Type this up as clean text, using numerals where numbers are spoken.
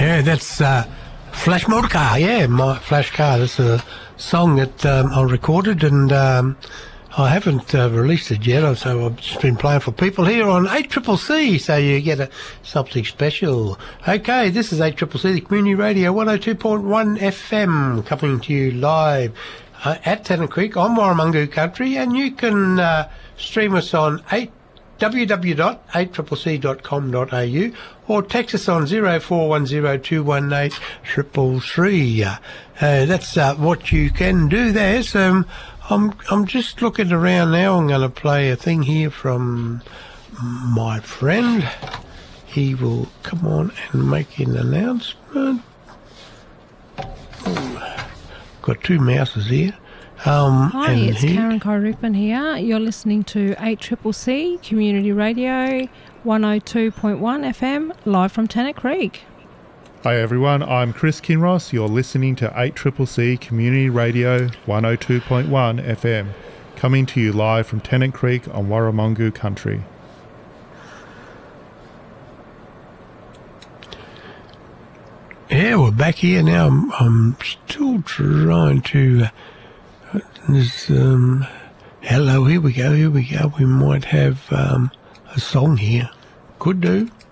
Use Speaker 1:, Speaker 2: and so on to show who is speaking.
Speaker 1: Yeah, that's Flash Motorcar. Yeah, my Flash Car. That's a song that I recorded, and I haven't released it yet, so I've just been playing for people here on 8CCC, so you get something special. Okay, this is 8CCC, the Community Radio 102.1 FM, coming to you live at Tennant Creek on Warramungu Country, and you can stream us on www.8CCC.com.au or text us on 0410218333. That's what you can do there. So I'm just looking around now. I'm going to play a thing here from my friend. He will come on and make an announcement. Got two mouses here.
Speaker 2: Hi, it's Karen Kyrupin here. You're listening to 8CCC Community Radio 102.1 FM, live from Tennant Creek.
Speaker 3: Hi everyone, I'm Chris Kinross. You're listening to 8CCC Community Radio 102.1 FM, coming to you live from Tennant Creek on Warramungu Country.
Speaker 1: Yeah, we're back here now. I'm still trying to... There's, hello, here we go. We might have a song here. Could do.